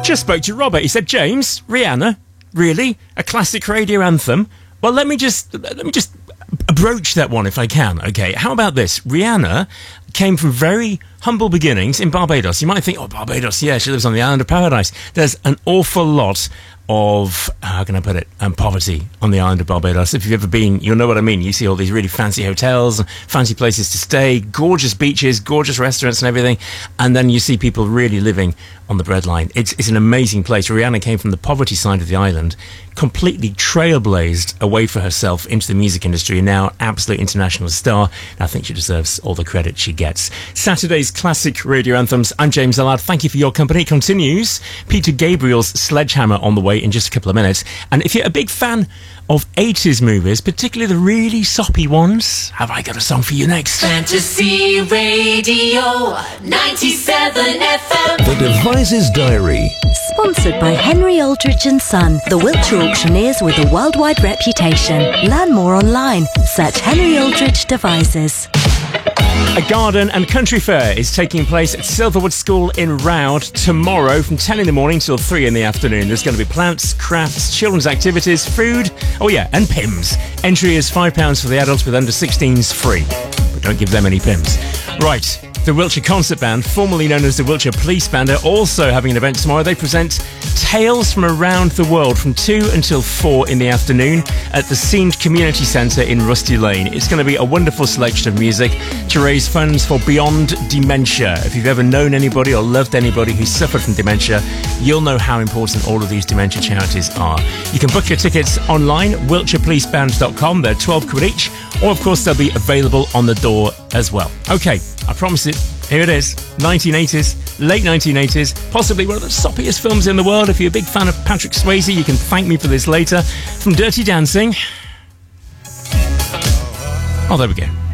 Just spoke to Robert. He said, James, Rihanna, really? A classic radio anthem? Well, let me just broach that one if I can, okay? How about this? Rihanna came from very humble beginnings in Barbados. You might think, oh, Barbados, yeah, she lives on the island of paradise. There's an awful lot of, how can I put it, poverty on the island of Barbados. If you've ever been, you'll know what I mean. You see all these really fancy hotels, fancy places to stay, gorgeous beaches, gorgeous restaurants and everything, and then you see people really living on the breadline. It's an amazing place. Rihanna came from the poverty side of the island, completely trailblazed away for herself into the music industry, and now absolute international star. And I think she deserves all the credit she gets. Saturday's classic radio anthems. I'm James Allard. Thank you for your company. Continues. Peter Gabriel's Sledgehammer on the way in just a couple of minutes. And if you're a big fan of 80s movies, particularly the really soppy ones, have I got a song for you next? Fantasy Radio 97 FM. The Devices Diary. Sponsored by Henry Aldridge & Son, the Wiltshire auctioneers with a worldwide reputation. Learn more online. Search Henry Aldridge Devices. A garden and country fair is taking place at Silverwood School in Roud tomorrow from 10 in the morning till 3 in the afternoon. There's going to be plants, crafts, children's activities, food, oh yeah, and PIMS. Entry is £5 for the adults, with under 16s free. But don't give them any PIMS. Right. The Wiltshire Concert Band, formerly known as the Wiltshire Police Band, are also having an event tomorrow. They present Tales from Around the World from 2 until 4 in the afternoon at the Seamed Community Centre in Rusty Lane. It's going to be a wonderful selection of music to raise funds for Beyond Dementia. If you've ever known anybody or loved anybody who suffered from dementia, you'll know how important all of these dementia charities are. You can book your tickets online, wiltshirepoliceband.com. They're 12 quid each, or of course they'll be available on the door as well. Okay, I promise it. Here it is, 1980s, late 1980s, possibly one of the soppiest films in the world. If you're a big fan of Patrick Swayze, you can thank me for this later. From Dirty Dancing. Oh, there we go.